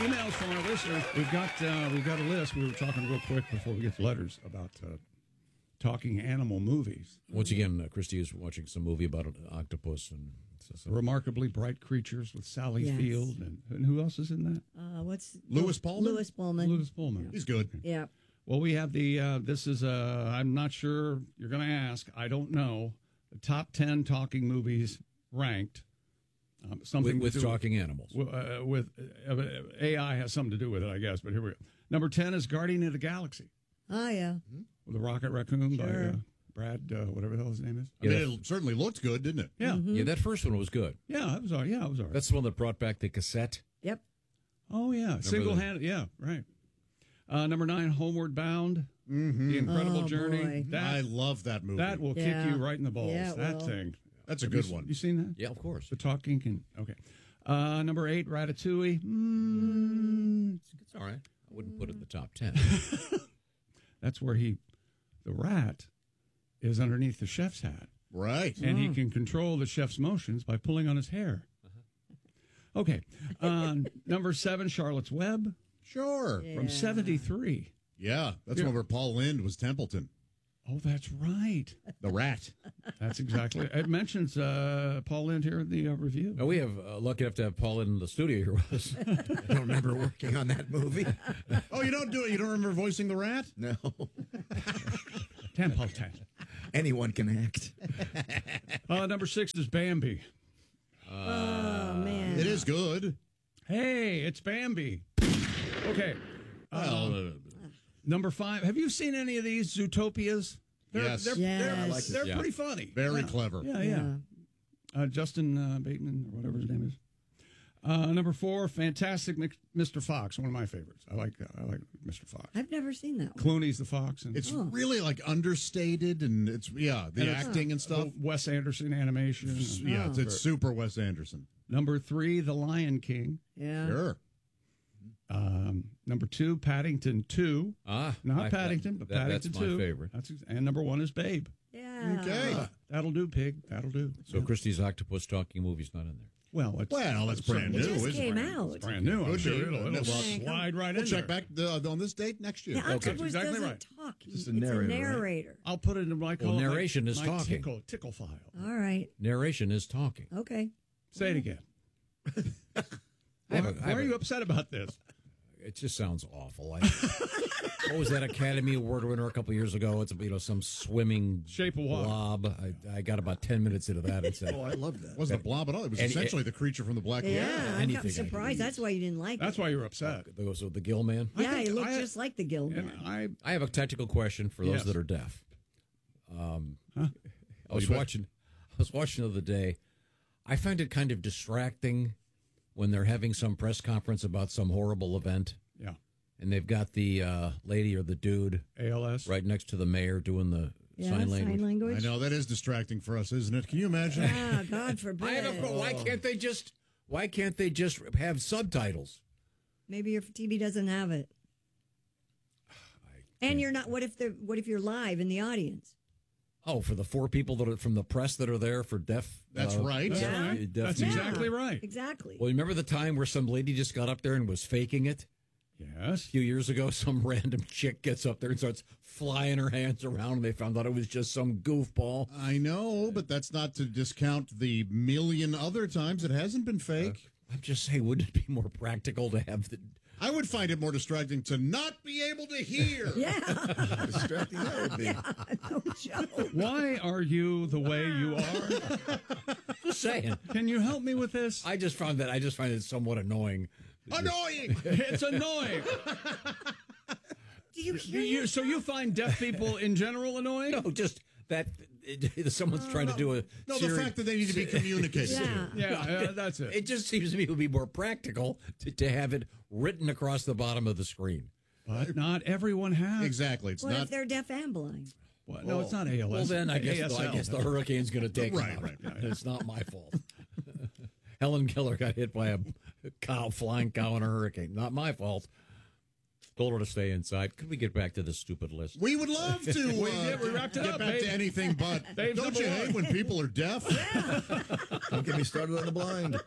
emails from our listeners. We've got a list. We were talking real quick before we get to letters about talking animal movies. Once again, Christy is watching some movie about an octopus and Remarkably Bright Creatures with Sally Field. And who else is in that? What's Louis Pullman? Louis Pullman. Louis Pullman. He's good. Yeah. Well, we have the, this is, I'm not sure you're going to ask. I don't know. The top 10 talking movies ranked. Something with talking animals. With AI has something to do with it, I guess. But here we go. Number 10 is Guardian of the Galaxy. Oh, yeah. With the Rocket Raccoon by Brad, whatever the hell his name is. I mean, it certainly looked good, didn't it? Yeah. Yeah, that first one was good. Yeah, it was all right. Yeah, it was all right. That's the one that brought back the cassette. Yep. Oh, yeah. Single-handed. Yeah, right. Number 9, Homeward Bound. The Incredible Journey. Boy. I love that movie. That will kick you right in the balls. Yeah, that thing. That's a good one. You seen that? Yeah, of course. The talking can. Okay. Number 8, Ratatouille. It's all right. I wouldn't put it in the top 10. That's where the rat is underneath the chef's hat. Right. And he can control the chef's motions by pulling on his hair. Okay. Number 7, Charlotte's Web. Sure. From 1973. Yeah, that's one where Paul Lynde was Templeton. Oh, that's right. The rat. That's exactly. It mentions Paul Lynde here in the review. Oh, we have lucky enough to have Paul in the studio here with us. I don't remember working on that movie. Oh, you don't do it? You don't remember voicing the rat? No. 10 plus 10. Anyone can act. Number 6 is Bambi. Oh, man. It is good. Hey, it's Bambi. Okay. Number 5. Have you seen any of these Zootopias? Yes. They're pretty funny. Very clever. Yeah. Justin Bateman, or whatever his name is. Number 4, Fantastic Mr. Fox, one of my favorites. I like Mr. Fox. I've never seen that one. Clooney's the fox. And It's really like understated, and it's the acting and stuff. Wes Anderson animation. It's super Wes Anderson. Number 3, The Lion King. Yeah. Sure. Number 2, Paddington 2. Not Paddington, but Paddington 2. That's my favorite. And number 1 is Babe. Yeah. Okay. That'll do, pig. That'll do. So Christie's octopus talking movie's not in there. Well, that's brand new. It just isn't came it? out. It's brand new. I'm sure it'll Well, slide right We'll in check there. back on this date next year. The octopus exactly doesn't right. talk. Just a It's narrator, a right? narrator. I'll put it in my narration is my talking. Tickle file. All right. Narration is talking. Okay. Say it again. Why are you upset about this? It just sounds awful. What was that Academy Award winner a couple years ago? It's some swimming Shape of Water. blob. I got about 10 minutes into that and said, Oh, I love that. It wasn't a blob at all. It was essentially the creature from the Black Lagoon. Yeah. I'm anything I can surprised. That's why you didn't like That's it. why you're upset. so the Gill Man. Yeah, he looked I- just like the Gill Man. And I have a technical question for those Yes. that are deaf. I was watching the other day. I find it kind of distracting when they're having some press conference about some horrible event. Yeah. And they've got the lady or the dude ALS. right next to the mayor doing the sign language. I know, that is distracting for us, isn't it? Can you imagine? Ah, God forbid. I have a why can't they just have subtitles? Maybe your TV doesn't have it. And you're not. What if you're live in the audience? Oh, for the 4 people that are from the press that are there for deaf. That's right. Yeah. That's exactly right. Exactly. Well, remember the time where some lady just got up there and was faking it? Yes. A few years ago, some random chick gets up there and starts flying her hands around, and they found out it was just some goofball. I know, but that's not to discount the million other times it hasn't been fake. I'm just saying, wouldn't it be more practical to have the... I would find it more distracting to not be able to hear. Yeah. Distracting that would be. No joke. Why are you the way you are? Just saying. Can you help me with this? I just find it somewhat annoying. Annoying. It's annoying. Do you hear? So you find deaf people in general annoying? No, just that someone's trying to do a... No, the fact that they need to be communicated. Yeah. Yeah, that's it. It just seems to me it would be more practical to have it written across the bottom of the screen. But not everyone has. Exactly. It's What not. if they're deaf and blind? Well, no, it's not ALS. Well, then I guess ASL. the hurricane's going to take Right, them out. right. It's not my fault. Helen Keller got hit by a flying cow in a hurricane. Not my fault. Told her to stay inside. Could we get back to this stupid list? We would love to. we wrapped it get up, back babe. to anything but. Babe's Don't you number hate when people are deaf? Don't get me started on the blind.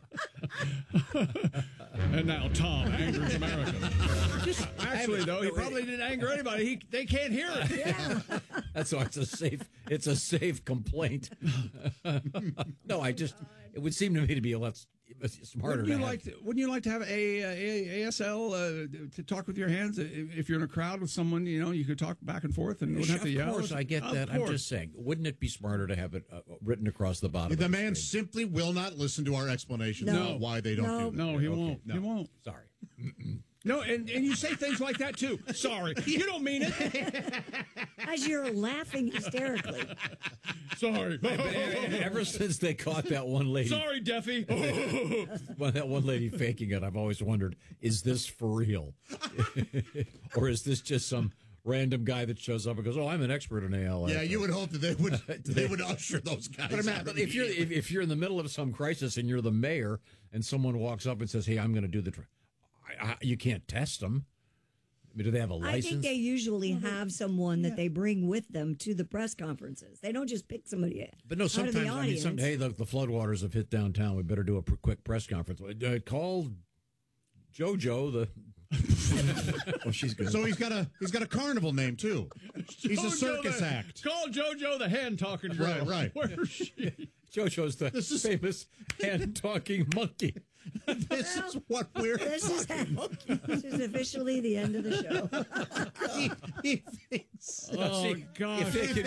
And now Tom angers America. Actually, though, he probably didn't anger anybody. They can't hear it. That's why it's a safe complaint. No, it would seem to me to be a lot smarter. Wouldn't you like to have ASL to talk with your hands? If you're in a crowd with someone, you could talk back and forth and wouldn't have to yell. Of course, I get that. I'm just saying, wouldn't it be smarter to have it written across the bottom? The of man screen? simply will not listen to our explanations No. of why they don't do that. No, he Okay, won't. no. He won't. Sorry. No, and you say things like that, too. Sorry. You don't mean it. As you're laughing hysterically. Sorry. Ever since they caught that one lady, Sorry, Deffy. well, that one lady faking it, I've always wondered, is this for real? Or is this just some random guy that shows up and goes, "Oh, I'm an expert in ALS"? Yeah, you would hope that they would usher those guys. But if you're in the middle of some crisis and you're the mayor and someone walks up and says, "Hey, I'm going to do the," you can't test them. I mean, do they have a license? I think they usually have someone that they bring with them to the press conferences. They don't just pick somebody But no, out of sometimes the audience. hey, look, the floodwaters have hit downtown. We better do a quick press conference. Call JoJo the. Oh, she's good. So he's got a carnival name too. He's a circus act. Call JoJo the hand talking girl. Right. Where's she? JoJo's the famous hand talking monkey. This is what we're. This is officially the end of the show. He thinks. Oh, gosh. If they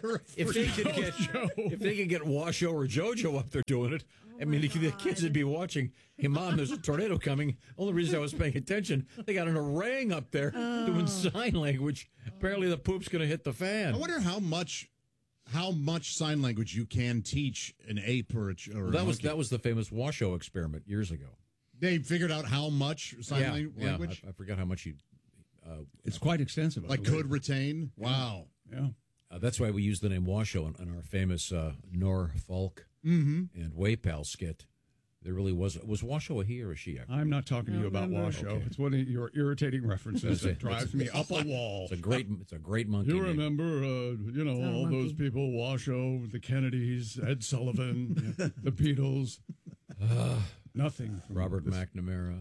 could get Washoe or JoJo up there doing it, I mean, the kids would be watching. Hey, Mom, there's a tornado coming. Only reason I was paying attention, they got an orang up there doing sign language. Apparently, the poop's going to hit the fan. I wonder how much sign language you can teach an ape or a That was the famous Washoe experiment years ago. They figured out how much sign language. I forgot how much you. It's quite extensive. I believe. Could retain. Wow. Yeah. That's why we use the name Washoe in our famous Norfolk and Waypal skit. There really was Washoe a he or a she? I'm not talking to you about Washoe. Okay. It's one of your irritating references that drives me up a wall. It's a great monkey. You name. remember, all those people, Washoe, the Kennedys, Ed Sullivan, the Beatles. Nothing. Robert McNamara.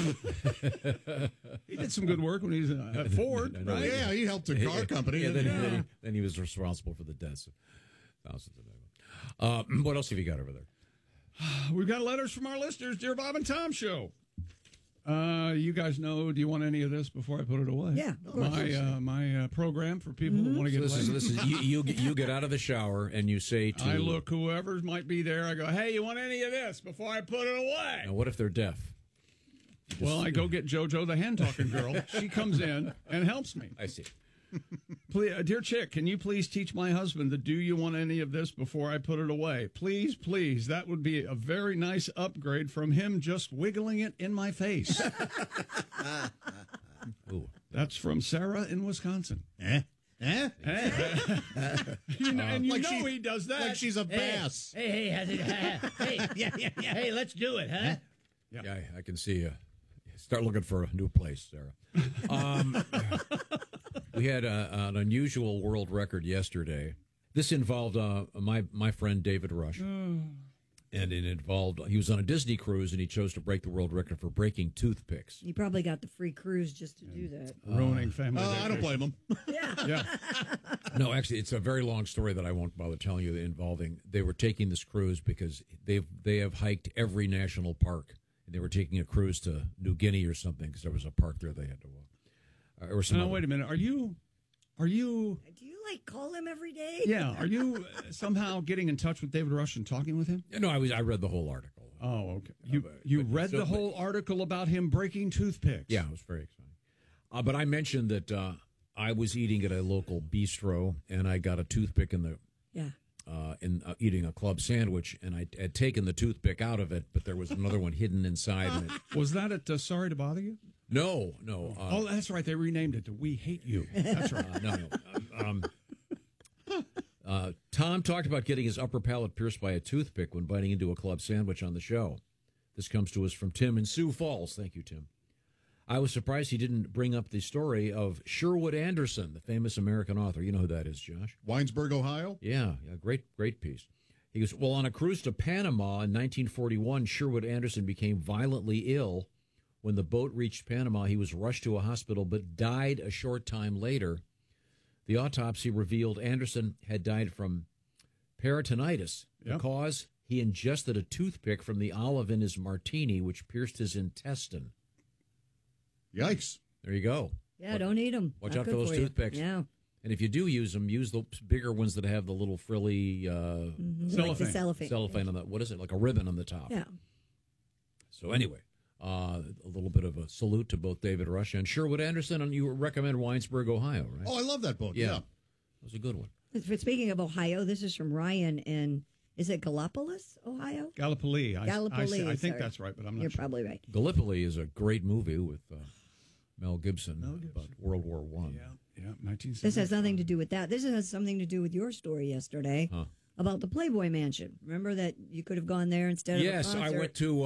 He did some good work when he was at Ford, right? Yeah, he helped a car company. Then he was responsible for the deaths of thousands of people. What else have you got over there? We've got letters from our listeners, Dear Bob and Tom Show. You guys know, do you want any of this before I put it away? Yeah, of course. My program for people who want to get This laid. is you get out of the shower and you say to I look whoever might be there. I go, hey, you want any of this before I put it away? Now, what if they're deaf? Well, I go get JoJo the hand talking girl. She comes in and helps me. I see. Please, dear chick, can you please teach my husband the do you want any of this before I put it away? Please, please. That would be a very nice upgrade from him just wiggling it in my face. Ooh. That's from Sarah in Wisconsin. Eh? And he does that. Like she's a bass. Hey, let's do it, huh? Yeah, I can see you. Start looking for a new place, Sarah. We had an unusual world record yesterday. This involved my friend David Rush. And it involved, he was on a Disney cruise and he chose to break the world record for breaking toothpicks. You probably got the free cruise just to do that. Ruining family. I don't blame him. Yeah. No, actually, it's a very long story that I won't bother telling you involving, they were taking this cruise because they have hiked every national park. They were taking a cruise to New Guinea or something because there was a park there they had to walk. Now, wait a minute. Are you? Do you call him every day? Yeah. Are you somehow getting in touch with David Rush and talking with him? No, I read the whole article. Oh, okay. You read the whole article about him breaking toothpicks? Yeah, it was very exciting. But I mentioned that I was eating at a local bistro and I got a toothpick in eating a club sandwich, and I had taken the toothpick out of it, but there was another one hidden inside. And Was that at Sorry to Bother You? No. Oh, that's right. They renamed it to We Hate You. That's right. Tom talked about getting his upper palate pierced by a toothpick when biting into a club sandwich on the show. This comes to us from Tim in Sioux Falls. Thank you, Tim. I was surprised he didn't bring up the story of Sherwood Anderson, the famous American author. You know who that is, Josh? Winesburg, Ohio? Yeah, great piece. He goes, well, on a cruise to Panama in 1941, Sherwood Anderson became violently ill. When the boat reached Panama, he was rushed to a hospital but died a short time later. The autopsy revealed Anderson had died from peritonitis. Yep. The cause, he ingested a toothpick from the olive in his martini, which pierced his intestine. Yikes. There you go. Yeah, don't eat them. Watch out for those toothpicks. Yeah. And if you do use them, use the bigger ones that have the little frilly Like the cellophane. cellophane on the, what is it, like a ribbon on the top. Yeah. So anyway, a little bit of a salute to both David Rush and Sherwood Anderson. And you recommend Winesburg, Ohio, right? Oh, I love that book. Yeah. That was a good one. Speaking of Ohio, this is from Ryan in, is it Gallipolis, Ohio? Gallipoli. Gallipoli, I think sorry. that's right, but I'm not You're sure. probably right. Gallipoli is a great movie with Mel Gibson, about World War One. Yeah, 1970. This has nothing to do with that. This has something to do with your story yesterday Huh. about the Playboy Mansion. Remember that you could have gone there instead of Yes, a concert? I went to.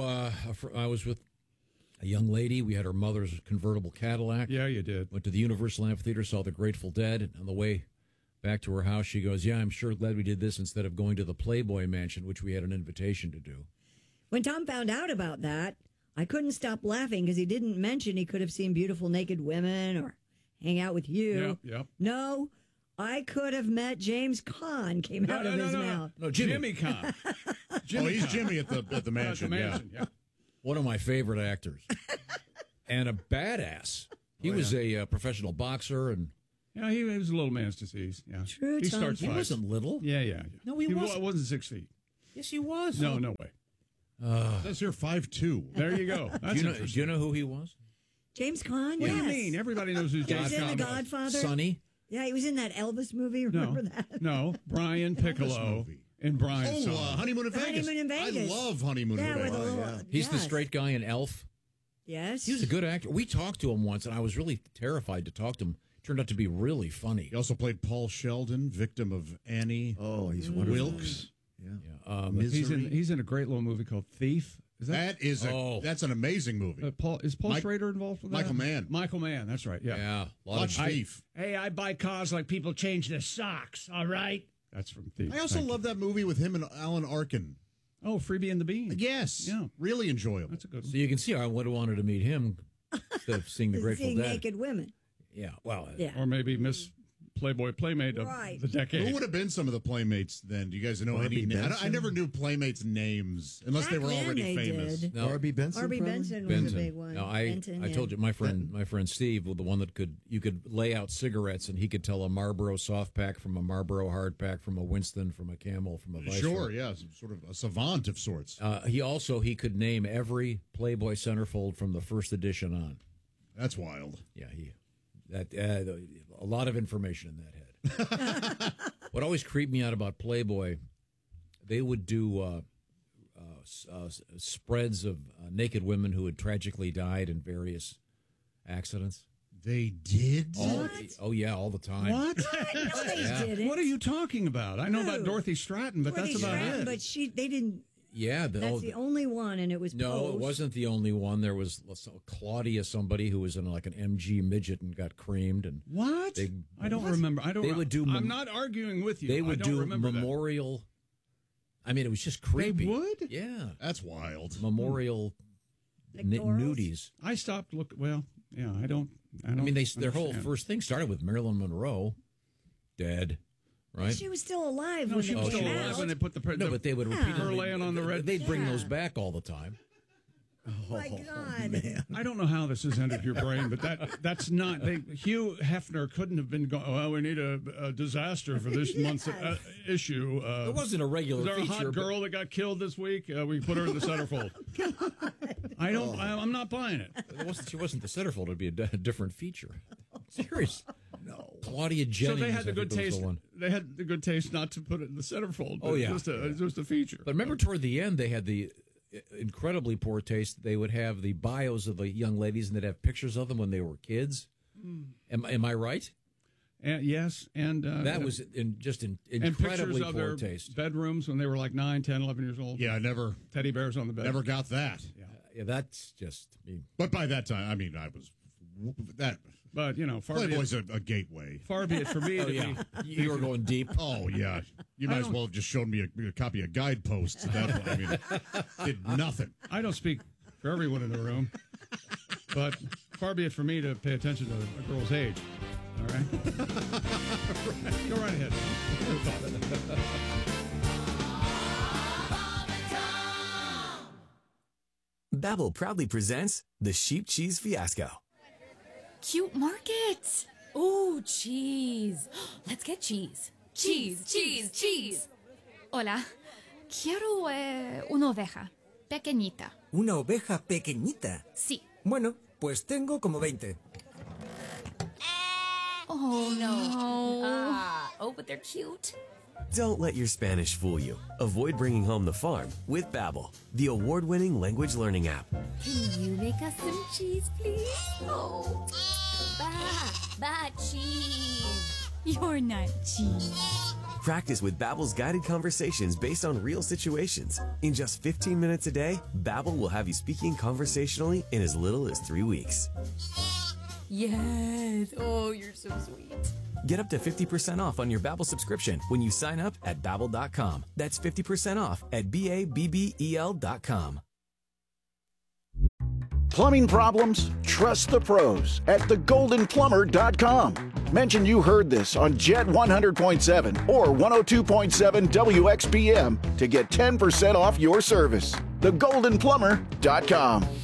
I was with a young lady. We had her mother's convertible Cadillac. Yeah, you did. Went to the Universal Amphitheater, saw the Grateful Dead. And on the way back to her house, she goes, "Yeah, I'm sure glad we did this instead of going to the Playboy Mansion, which we had an invitation to do." When Tom found out about that, I couldn't stop laughing because he didn't mention he could have seen beautiful naked women or hang out with you. Yep. No, I could have met James Caan came out of his mouth. No, Jimmy Kahn. Oh, he's Jimmy at the mansion. Yeah. One of my favorite actors, and a badass. He was a professional boxer, and Yeah, he was a little man's disease. Yeah. True, He Tom. starts he fights. wasn't little. Yeah. No, he wasn't. wasn't 6 feet. Yes, he was. No way. That's here 5'2". There you go. That's Do interesting. you know who he was? James Caan, What yes. do you mean? Everybody knows who He James was in Caan The was. Godfather. Sonny. Yeah, he was in that Elvis movie. Remember that? No, Brian Piccolo movie. in Brian's Oh, song. Honeymoon in Vegas. Honeymoon in Vegas. I love Honeymoon Yeah, in with Vegas. a little. He's the yes. straight guy in Elf. Yes. He was a good actor. We talked to him once, and I was really terrified to talk to him. Turned out to be really funny. He also played Paul Sheldon, victim of Annie Oh, he's wonderful. Wilkes. Yeah. Misery. He's in a great little movie called Thief. Is That's an amazing movie. Is Paul Schrader involved with that? Michael Mann. Michael Mann. That's right. Yeah. Yeah, a lot Watch of Thief. Hey, I buy cars like people change their socks, all right? That's from Thief. I also Thank love that movie with him and Alan Arkin. you. Oh, Freebie and the Bean. Yes. Yeah. Really enjoyable. That's a good one. So you can see I would have wanted to meet him instead of seeing the Grateful Seeing Dead. naked women. Yeah, well, Yeah. Or maybe Miss Playboy Playmate of Right. the decade. Who would have been some of the Playmates then? Do you guys know Barbie any names? I Benson? never knew Playmates' names unless they Back were then already they famous. did. no, R.B. Benson. R.B. probably? Benson was a Benton. big one. No, I Benton, told yeah. you my friend Steve, the one that you could lay out cigarettes and he could tell a Marlboro soft pack from a Marlboro hard pack from a Winston from a Camel from a Viceroy. Sure, yeah, sort of a savant of sorts. He could name every Playboy centerfold from the first edition on. That's wild. Yeah, a lot of information in that head. What always creeped me out about Playboy, they would do spreads of naked women who had tragically died in various accidents. They did? Oh yeah, all the time. What? No, they Yeah. didn't. What are you talking about? I know about Who? Dorothy Stratton, but Dorothy that's about Stratton, it. But they didn't. Yeah, That's the only one, and it was no, post. it wasn't the only one. There was Claudia, somebody who was in like an MG midget and got creamed, and What? They- I don't What? remember. I don't. They would do I'm not arguing with you. they I would don't do remember that. memorial. I mean, it was just creepy. would? Yeah, That's wild. memorial Pictorials? nudies. I stopped look. Well, yeah, I don't. I mean, their whole understand. first thing started with Marilyn Monroe, dead, right? She was still alive No, when she it was came still out. alive when they put the. No, but they would repeat her it. laying on the red. They'd bring Yeah. those back all the time. Oh my God! I don't know how this has entered your brain, but that's not. Hugh Hefner couldn't have been going. Well, we need a disaster for this month's issue. It wasn't a regular Was there a feature. hot but- girl that got killed this week? We put her in the centerfold. I don't. I'm not buying it. She wasn't the centerfold. It'd be a different feature. Serious. No. Claudia Jennings. So they had the I good think, was taste. the one. They had the good taste not to put it in the centerfold. Oh, yeah. just a feature. But remember, toward the end, they had the incredibly poor taste. They would have the bios of the young ladies, and they'd have pictures of them when they were kids. Am I right? And, yes, and That was and incredibly pictures of poor their taste. bedrooms when they were like 9, 10, 11 years old. Yeah, I never Teddy bears on the bed. got that. Yeah, that's just. I mean, But by that time, I mean, I was that. But, far be Playboy's a gateway. Far be it for me to be. You were going deep. Oh, yeah. You might as well have just shown me a copy of Guideposts at that point. I mean, did nothing. I don't speak for everyone in the room, but far be it for me to pay attention to a girl's age. All right? Go right ahead. Babbel proudly presents the Sheep Cheese Fiasco. Cute markets. Ooh, cheese. Let's get cheese. Cheese, cheese, cheese. Hola. Quiero una oveja. Pequeñita. ¿Una oveja pequeñita? Sí. Bueno, pues tengo como 20. Oh, no. But they're cute. Don't let your Spanish fool you. Avoid bringing home the farm with Babbel, the award-winning language learning app. Can you make us some cheese, please? Oh, cheese. You're not cheese. Practice with Babbel's guided conversations based on real situations. In just 15 minutes a day, Babbel will have you speaking conversationally in as little as 3 weeks. Yes. Oh, you're so sweet. Get up to 50% off on your Babbel subscription when you sign up at Babbel.com. That's 50% off at BABBEL.com. Plumbing problems? Trust the pros at thegoldenplumber.com. Mention you heard this on Jet 100.7 or 102.7 WXPM to get 10% off your service. Thegoldenplumber.com.